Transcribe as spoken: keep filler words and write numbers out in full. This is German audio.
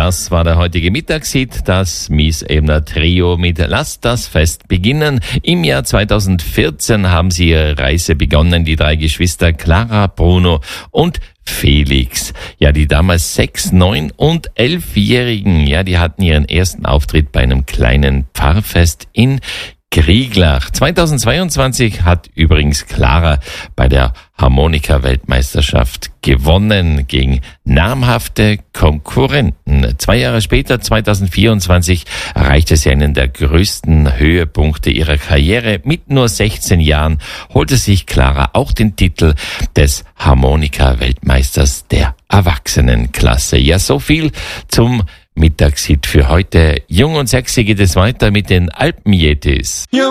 Das war der heutige Mittagshit, das Mies Ebner Trio mit Lass das Fest beginnen. Im Jahr zweitausendvierzehn haben sie ihre Reise begonnen, die drei Geschwister Clara, Bruno und Felix. Ja, die damals sechs, neun und elfjährigen, ja, die hatten ihren ersten Auftritt bei einem kleinen Pfarrfest in Grieglach. zweitausendzweiundzwanzig hat übrigens Clara bei der Harmonika-Weltmeisterschaft gewonnen gegen namhafte Konkurrenten. Zwei Jahre später, zweitausendvierundzwanzig, erreichte sie einen der größten Höhepunkte ihrer Karriere. Mit nur sechzehn Jahren holte sich Clara auch den Titel des Harmonika-Weltmeisters der Erwachsenenklasse. Ja, so viel zum Mittagshit für heute. Jung und sexy geht es weiter mit den Alpenyetis.